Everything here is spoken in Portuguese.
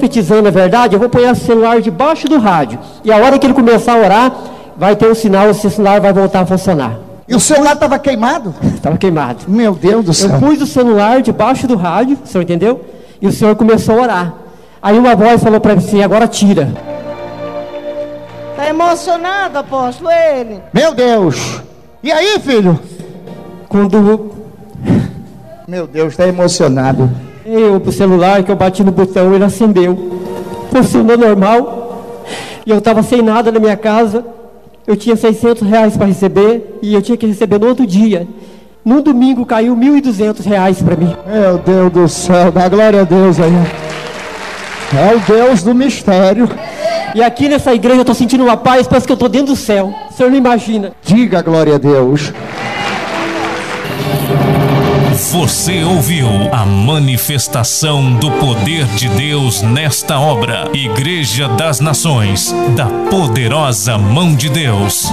profetizando a verdade, eu vou pôr esse celular debaixo do rádio. E a hora que ele começar a orar, vai ter um sinal, esse celular vai voltar a funcionar. E o celular estava queimado? Estava queimado. Meu Deus do céu. Eu pus o celular debaixo do rádio, o senhor entendeu? E o senhor começou a orar. Aí uma voz falou para mim assim, agora tira. Está emocionado, apóstolo, ele? Meu Deus. E aí, filho? Quando Meu Deus, está emocionado. eu pro celular, que eu bati no botão, ele acendeu. Funcionou normal. E eu estava sem nada na minha casa. Eu tinha R$600 para receber e eu tinha que receber no outro dia. No domingo caiu R$1.200 para mim. Meu Deus do céu, dá glória a Deus aí. É o Deus do mistério. E aqui nessa igreja eu estou sentindo uma paz, parece que eu estou dentro do céu. O senhor não imagina. Diga glória a Deus. Você ouviu a manifestação do poder de Deus nesta obra. Igreja das Nações, da poderosa mão de Deus.